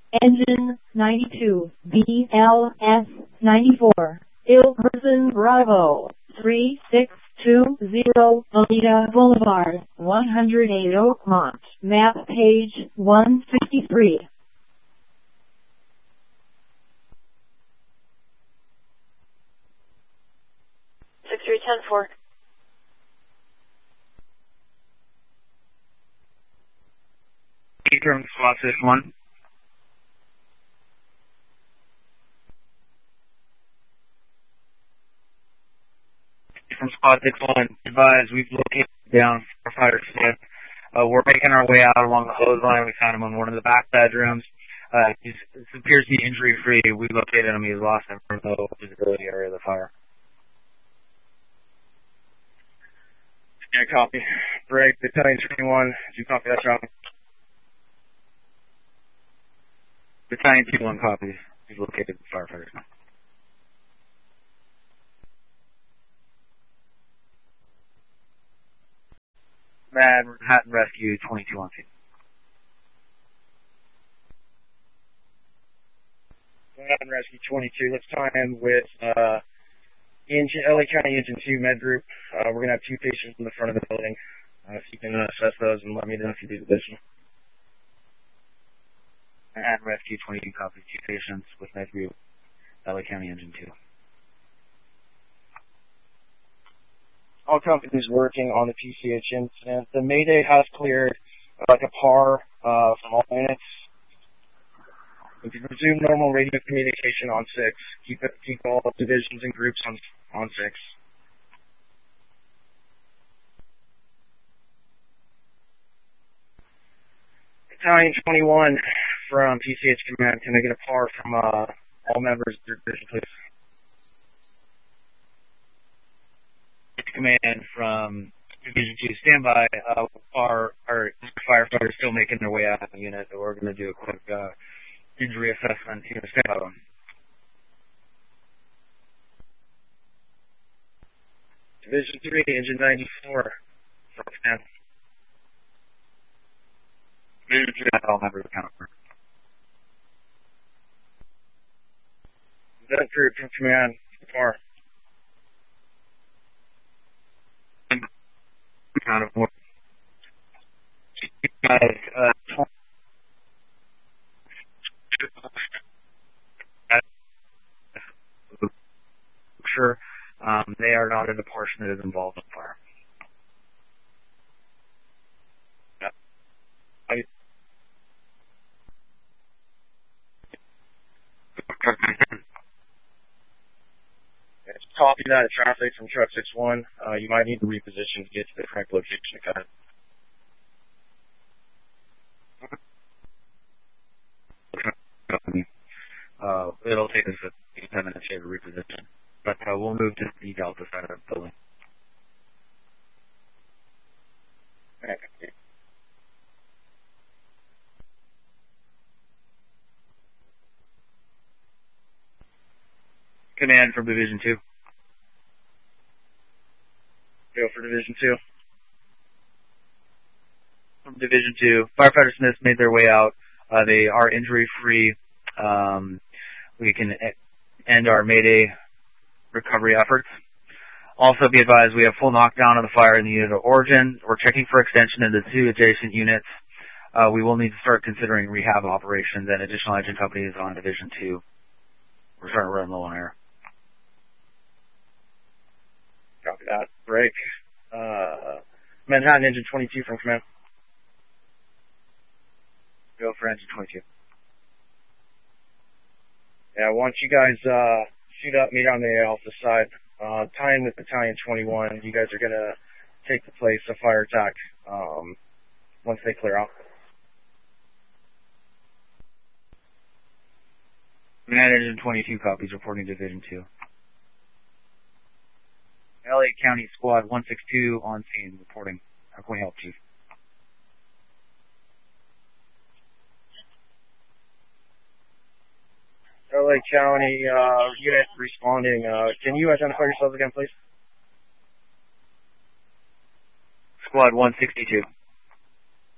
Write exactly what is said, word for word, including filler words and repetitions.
Engine ninety-two, B L S ninety-four, Ill Person Bravo, three six two zero, Oneida Boulevard, one oh eight Oakmont, map page one fifty-three. six three ten four. From Squad six one. From Squad six one, advise we've located down firefighter Smith. Uh, we're making our way out along the hose line. We found him in one of the back bedrooms. Uh, he's, it appears to be injury free. We located him. He's lost him from the visibility area of the fire. Yeah, copy. Break, Battalion twenty-one. Did you copy that, Charlie? Battalion two one copies. He's located the firefighters now. Manhattan Rescue twenty-two on scene. Manhattan Rescue twenty-two. Let's tie in with uh, engine, L A County Engine two Med Group. Uh, we're going to have two patients in the front of the building. Uh, if you can uh, assess those and let me know if you do the additional. Manhattan Rescue twenty-two copies. Two patients with Med Group. L A County Engine two. All companies working on the P C H incident. The Mayday has cleared uh, like a par uh, from all units. We can resume normal radio communication on six. Keep it, keep all divisions and groups on on six. Battalion twenty-one from P C H Command. Can I get a par from uh, all members of your division, please? Command from Division two, standby. Uh, our our firefighters still making their way out of the unit. We're going to do a quick uh, injury assessment here. Standby. Division three, Engine ninety-four. From command. Division three, all members of counter. That group from command. Par. Kind of more. Uh, sure, um, they are not in the portion that is involved in fire. Yeah. I, Copy that. Traffic from truck six one. Uh, you might need to reposition to get to the correct location. Got it. Uh, it'll take us a ten minutes here to reposition, but uh, we'll move to the Delta side of the building. Okay. Command from Division two. Go for Division two. From Division two, Firefighter Smiths made their way out. Uh, they are injury-free. Um, we can end our Mayday recovery efforts. Also be advised, we have full knockdown of the fire in the unit of origin. We're checking for extension into two adjacent units. Uh, we will need to start considering rehab operations and additional engine companies on Division two. We're starting to run low on air. Copy that. Break. Uh, Manhattan Engine twenty-two from command. Go for Engine twenty-two. Yeah, once you guys uh, shoot up, meet on the Alpha side, uh, tie in with Battalion twenty-one. You guys are going to take the place of fire attack um, once they clear out. Manhattan Engine twenty-two copies reporting Division two. L A County Squad one sixty-two on scene reporting. How can we help, Chief? L A County uh, unit responding. Uh, can you identify yourselves again, please? Squad one sixty-two.